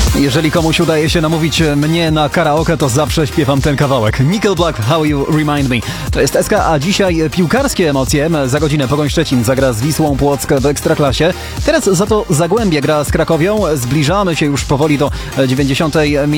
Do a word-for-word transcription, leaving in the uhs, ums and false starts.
Jeżeli komuś udaje się namówić mnie na karaoke, to zawsze śpiewam ten kawałek. Nickelback, How You Remind Me. To jest S K, a dzisiaj piłkarskie emocje. Za godzinę Pogoń Szczecin zagra z Wisłą Płock w Ekstraklasie. Teraz za to Zagłębie gra z Krakowią. Zbliżamy się już powoli do dziewięćdziesiątej minuty.